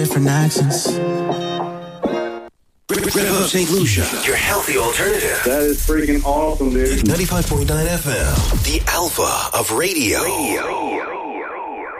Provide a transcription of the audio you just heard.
different accents. Rev Up St. Lucia, your healthy alternative. That is freaking awesome, dude. 95.9 FM, the alpha of radio.